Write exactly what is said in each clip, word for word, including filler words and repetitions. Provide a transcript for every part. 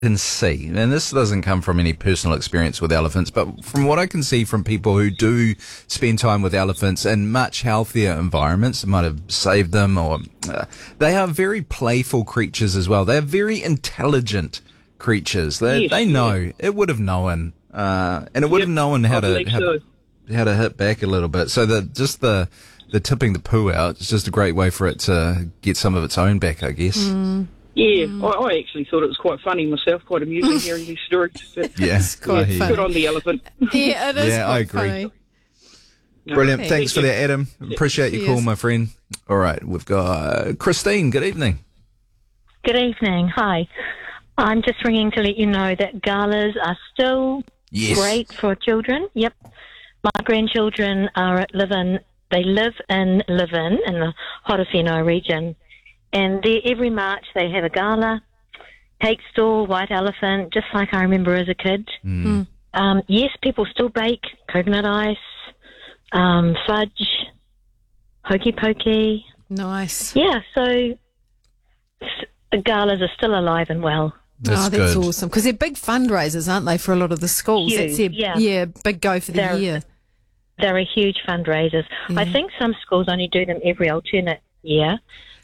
can see, and this doesn't come from any personal experience with elephants, but from what I can see from people who do spend time with elephants in much healthier environments, it might have saved them, or uh, they are very playful creatures as well. They're very intelligent creatures. They, Yes, they know. yeah. It would have known, uh, and it would Yep, have known how I to believe how, so. how to hit back a little bit. So the just the the tipping the poo out is just a great way for it to get some of its own back, I guess. Mm. Yeah, I, I actually thought it was quite funny myself, quite amusing hearing these stories. But Yeah, It's quite I hear you. funny. good on the elephant. Yeah, it is Yeah, I quite agree. funny. Brilliant. No, Thanks for thank that, Adam. Appreciate your Cheers. call, my friend. All right, we've got uh, Christine. Good evening. Good evening. Hi. I'm just ringing to let you know that galas are still Yes. great for children. Yep. My grandchildren are at live in, they live in Live-in in the Horowhenua region. And there, every March they have a gala, cake stall, white elephant, just like I remember as a kid. Mm. Um, yes, people still bake coconut ice, um, fudge, hokey pokey. Nice. Yeah, so s- galas are still alive and well. That's oh, that's good. awesome. Because they're big fundraisers, aren't they, for a lot of the schools? Huge, That's their yeah. yeah, big go for the They're- year. They're a huge fundraisers. I Yeah. think some schools only do them every alternate year,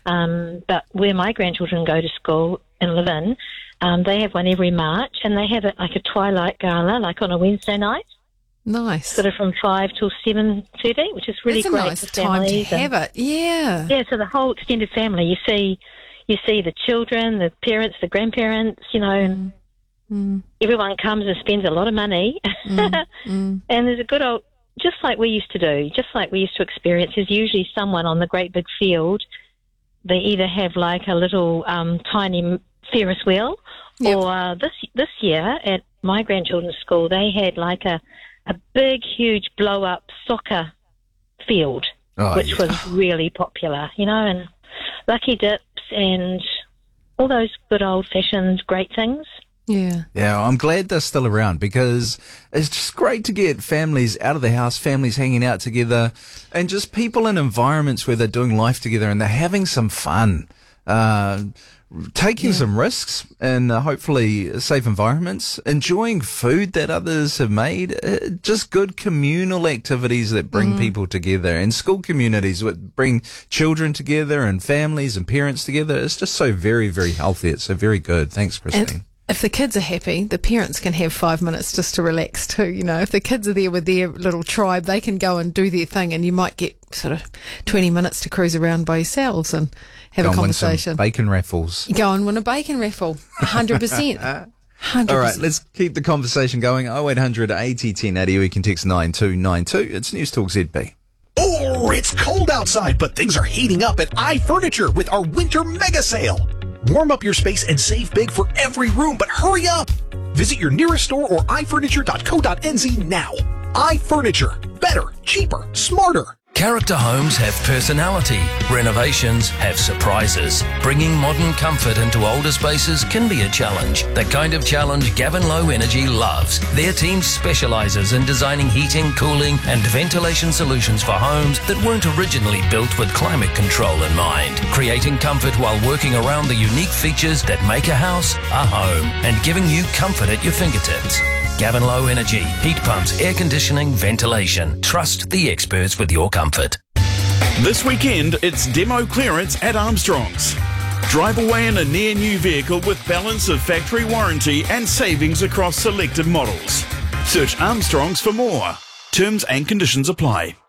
um, but where my grandchildren go to school and live in, um, they have one every March, and they have it like a twilight gala, like on a Wednesday night, Nice. sort of from five till seven thirty, which is really That's a great nice for time to families. and- have it. Yeah. Yeah, so the whole extended family. You see, you see the children, the parents, the grandparents. You know, and Mm, everyone comes and spends a lot of money, mm, mm. and there's a good old, just like we used to do, just like we used to experience. There's usually someone on the great big field. They either have like a little um, tiny Ferris wheel, Yep. or uh, this this year at my grandchildren's school, they had like a a big, huge blow up soccer field, Oh, which yeah. was really popular, you know, and lucky dips and all those good old fashioned great things. Yeah. Yeah, I'm glad they're still around because it's just great to get families out of the house, families hanging out together, and just people in environments where they're doing life together and they're having some fun, uh, taking some risks in uh, hopefully safe environments, enjoying food that others have made, uh, just good communal activities that bring people together, and school communities that bring children together and families and parents together. It's just so very, very healthy. It's so very good. Thanks, Christine. And if the kids are happy, the parents can have five minutes just to relax too. You know, if the kids are there with their little tribe, they can go and do their thing, and you might get sort of twenty minutes to cruise around by yourselves and have Go a and win some conversation. bacon raffles. Go and win a bacon raffle. one hundred percent. one hundred percent. All right, let's keep the conversation going. oh eight hundred eighty ten eighty. You can text nine two nine two. It's News Talk Z B. Oh, it's cold outside, but things are heating up at iFurniture with our winter mega sale. Warm up your space and save big for every room, but hurry up! Visit your nearest store or i furniture dot co dot n z now. iFurniture. Better, cheaper, smarter. Character homes have personality. Renovations have surprises. Bringing modern comfort into older spaces can be a challenge. The kind of challenge Gavin Low Energy loves. Their team specialises in designing heating, cooling and ventilation solutions for homes that weren't originally built with climate control in mind. Creating comfort while working around the unique features that make a house a home and giving you comfort at your fingertips. Gavin Low Energy. Heat pumps, air conditioning, ventilation. Trust the experts with your comfort. This weekend, it's demo clearance at Armstrong's. Drive away in a near-new vehicle with balance of factory warranty and savings across selected models. Search Armstrong's for more. Terms and conditions apply.